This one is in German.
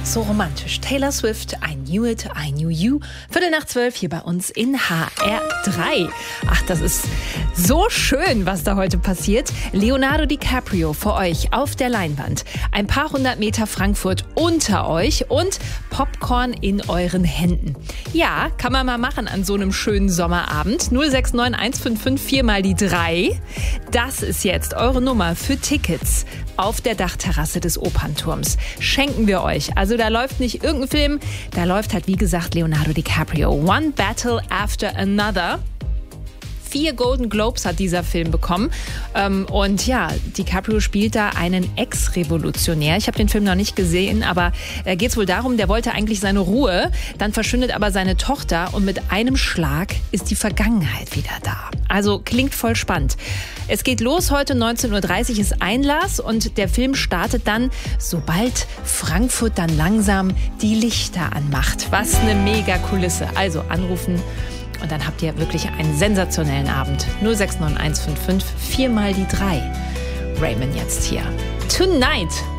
So romantisch. Taylor Swift, I Knew It, I Knew You. 11:45 hier bei uns in HR3. Ach, das ist so schön, was da heute passiert. Leonardo DiCaprio vor euch auf der Leinwand. Ein paar 100 Meter Frankfurt unter euch und Popcorn in euren Händen. Ja, kann man mal machen an so einem schönen Sommerabend. 069 155 4 mal die 3. Das ist jetzt eure Nummer für Tickets auf der Dachterrasse des Opernturms. Schenken wir euch. Also da läuft nicht irgendein Film, da läuft halt wie gesagt Leonardo DiCaprio. One Battle After Another. 4 Golden Globes hat dieser Film bekommen. Und ja, DiCaprio spielt da einen Ex-Revolutionär. Ich habe den Film noch nicht gesehen, aber geht es wohl darum, der wollte eigentlich seine Ruhe, dann verschwindet aber seine Tochter und mit einem Schlag ist die Vergangenheit wieder da. Also klingt voll spannend. Es geht los heute 19:30 Uhr ist Einlass und der Film startet dann, sobald Frankfurt dann langsam die Lichter anmacht. Was eine mega Kulisse. Also anrufen. Und dann habt ihr wirklich einen sensationellen Abend. 069 155 4 mal die 3. Raymond jetzt hier. Tonight.